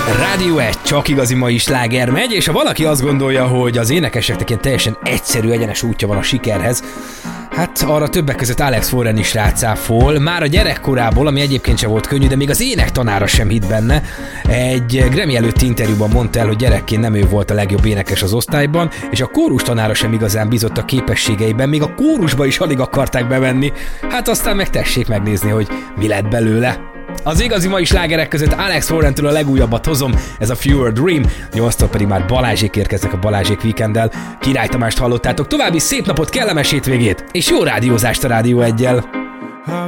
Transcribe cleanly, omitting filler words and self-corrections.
Rádió 1, csak igazi mai sláger megy, és ha valaki azt gondolja, hogy az énekeseknek ilyen teljesen egyszerű, egyenes útja van a sikerhez, hát arra többek között Alex Warren is rácáfol, már a gyerekkorából, ami egyébként sem volt könnyű, de még az énektanára sem hitt benne. Egy Grammy előtti interjúban mondta el, hogy gyerekként nem ő volt a legjobb énekes az osztályban, és a kórus tanára sem igazán bízott a képességeiben, még a kórusba is alig akarták bevenni, hát aztán meg tessék megnézni, hogy mi lett belőle. Az igazi mai slágerek között Alex Warrentől a legújabbat hozom, ez a Fewer Dream, 8-tól pedig már Balázsék érkeznek a Balázsék Weekenddel. Király Tamást hallottátok, további szép napot, kellemes hétvégét, és jó rádiózást a Rádió 1-jel!